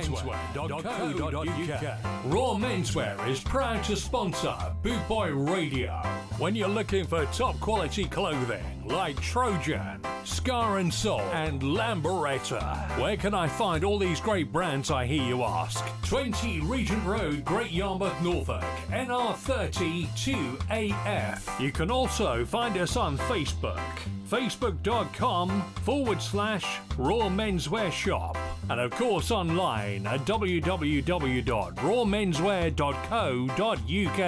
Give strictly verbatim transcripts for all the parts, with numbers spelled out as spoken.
menswear dot co dot uk. Raw Menswear is proud to sponsor Boot Boy Radio. When you're looking for top quality clothing like Trojan, Scar and Soul, and Lamberetta, where can I find all these great brands, I hear you ask? twenty Regent Road, Great Yarmouth, Norfolk, N R thirty two A F. You can also find us on Facebook, facebook.com forward slash Raw Menswear Shop. And of course online at w w w dot raw menswear dot co dot uk.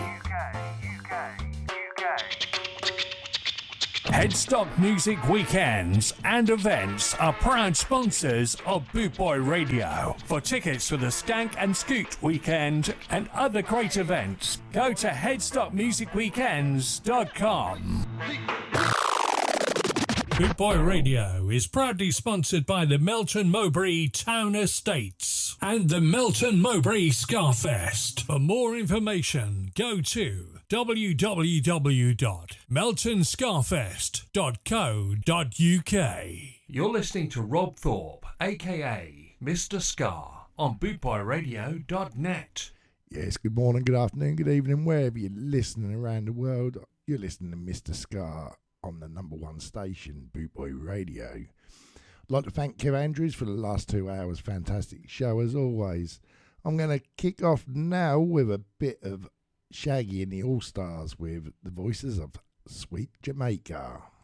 Headstock Music Weekends and Events are proud sponsors of Boot Boy Radio. For tickets for the Skank and Scoot Weekend and other great events, go to headstock music weekends dot com. Boot Boy Radio is proudly sponsored by the Melton Mowbray Town Estates and the Melton Mowbray Scarfest. For more information, go to w w w dot melton scarfest dot co dot uk. You're listening to Rob Thorpe, aka Mister Scar, on boot boy radio dot net. Yes, good morning, good afternoon, good evening, wherever you're listening around the world. You're listening to Mister Scar on the number one station, Boot Boy Radio. I'd like to thank Kev Andrews for the last two hours. Fantastic show as always. I'm going to kick off now with a bit of Shaggy and the All-Stars with the voices of Sweet Jamaica.